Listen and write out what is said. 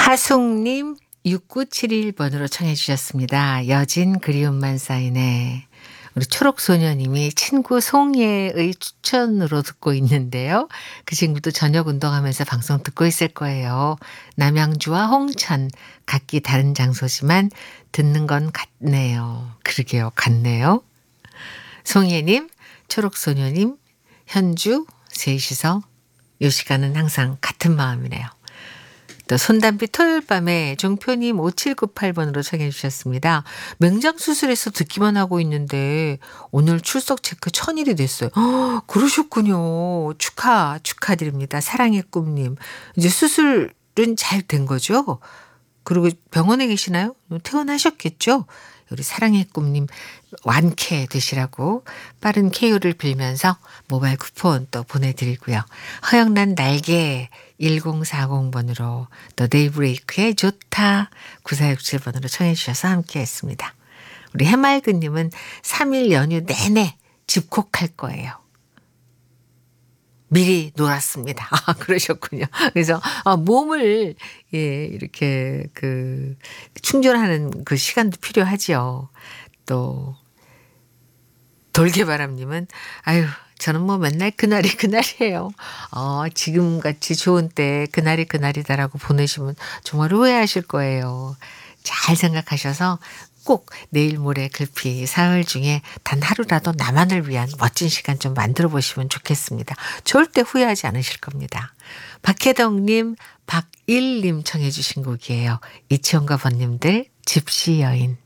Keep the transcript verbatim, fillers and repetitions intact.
하숙님 육구칠일 번으로 청해 주셨습니다. 여진 그리움만 쌓이네. 우리 초록소녀님이 친구 송예의 추천으로 듣고 있는데요. 그 친구도 저녁 운동하면서 방송 듣고 있을 거예요. 남양주와 홍천 각기 다른 장소지만 듣는 건 같네요. 그러게요. 같네요. 송예님, 초록소녀님, 현주 셋이서 이 시간은 항상 같은 마음이네요. 또 손담비 토요일 밤에 종표님 오칠구팔 번으로 청해 주셨습니다. 맹장 수술해서 듣기만 하고 있는데 오늘 출석 체크 천일이 됐어요. 허, 그러셨군요. 축하 축하드립니다. 사랑의 꿈님. 이제 수술은 잘 된 거죠? 그리고 병원에 계시나요? 퇴원하셨겠죠? 우리 사랑의 꿈님 완쾌 되시라고 빠른 케어를 빌면서 모바일 쿠폰 또 보내드리고요. 허영란 날개 일공사공 번으로 또 데이브레이크의 좋다 구사육칠 번으로 청해 주셔서 함께 했습니다. 우리 해맑은님은 삼 일 연휴 내내 집콕할 거예요. 미리 놀았습니다. 아, 그러셨군요. 그래서 아, 몸을 예, 이렇게 그 충전하는 그 시간도 필요하지요. 또 돌개바람님은 아유 저는 뭐 맨날 그날이 그날이에요. 어, 지금같이 좋은 때 그날이 그날이다라고 보내시면 정말 후회하실 거예요. 잘 생각하셔서 꼭 내일 모레 글피 사흘 중에 단 하루라도 나만을 위한 멋진 시간 좀 만들어 보시면 좋겠습니다. 절대 후회하지 않으실 겁니다. 박혜덕님, 박일님 청해 주신 곡이에요. 이치원과 번님들 집시 여인.